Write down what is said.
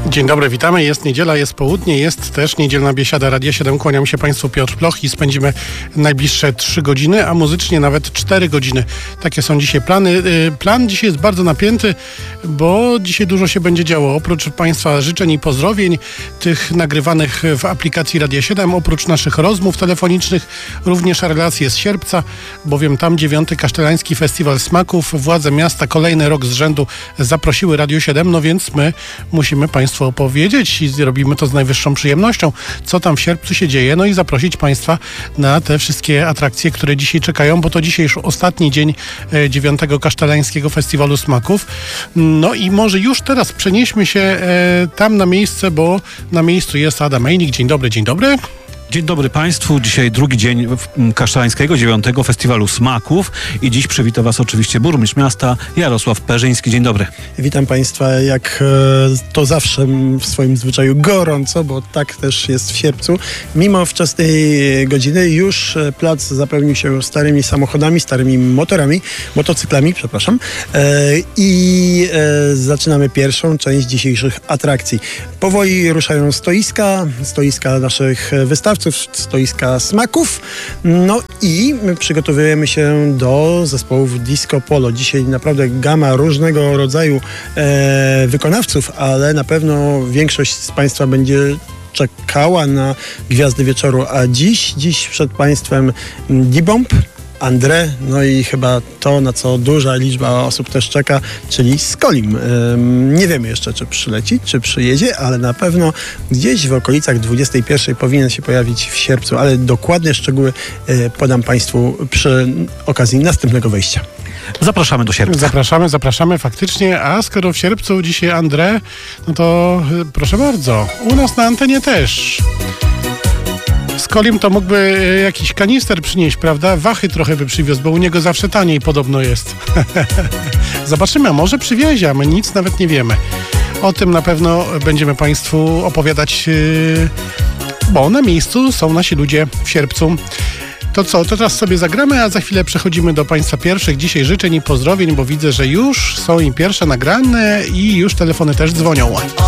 Dzień dobry, witamy. Jest niedziela, jest południe, jest też niedzielna biesiada Radia 7. Kłaniam się Państwu, Piotr Ploch, i spędzimy najbliższe 3 godziny, a muzycznie nawet 4 godziny. Takie są dzisiaj plany. Plan dzisiaj jest bardzo napięty, bo dzisiaj dużo się będzie działo. Oprócz Państwa życzeń i pozdrowień, tych nagrywanych w aplikacji Radia 7, oprócz naszych rozmów telefonicznych, również relacje z sierpca, bowiem tam 9. Kasztelański Festiwal Smaków. Władze miasta kolejny rok z rzędu zaprosiły Radio 7, no więc my musimy Państwu opowiedzieć i robimy to z najwyższą przyjemnością, co tam w sierpcu się dzieje, no i zaprosić Państwa na te wszystkie atrakcje, które dzisiaj czekają, bo to dzisiaj już ostatni dzień 9. Kasztelańskiego Festiwalu Smaków. No i może już teraz przenieśmy się tam na miejsce, bo na miejscu jest Adam Mejnik. Dzień dobry, dzień dobry. Dzień dobry Państwu. Dzisiaj drugi dzień Kasztelańskiego 9. Festiwalu Smaków i dziś przywita Was oczywiście burmistrz miasta Jarosław Perzyński. Dzień dobry. Witam Państwa, jak to zawsze w swoim zwyczaju, gorąco, bo tak też jest w sierpcu. Mimo wczesnej godziny już plac zapełnił się starymi samochodami, starymi motocyklami, i zaczynamy pierwszą część dzisiejszych atrakcji. Powoli ruszają stoiska naszych wystawców, stoiska smaków, no i przygotowujemy się do zespołów Disco Polo. Dzisiaj naprawdę gama różnego rodzaju wykonawców, ale na pewno większość z Państwa będzie czekała na gwiazdy wieczoru, a dziś przed Państwem D-Bomb, André, no i chyba to, na co duża liczba osób też czeka, czyli Skolim. Nie wiemy jeszcze, czy przyleci, czy przyjedzie, ale na pewno gdzieś w okolicach 21 powinien się pojawić w sierpcu, ale dokładne szczegóły podam Państwu przy okazji następnego wejścia. Zapraszamy do sierpca. Zapraszamy faktycznie, a skoro w sierpcu dzisiaj André, no to proszę bardzo, u nas na antenie też. Skolim to mógłby jakiś kanister przynieść, prawda? Wachy trochę by przywiózł, bo u niego zawsze taniej podobno jest. Zobaczymy, a może przywiezie, a my nic nawet nie wiemy. O tym na pewno będziemy Państwu opowiadać, bo na miejscu są nasi ludzie w sierpcu. To co, to teraz sobie zagramy, a za chwilę przechodzimy do Państwa pierwszych dzisiaj życzeń i pozdrowień, bo widzę, że już są im pierwsze nagrane i już telefony też dzwonią.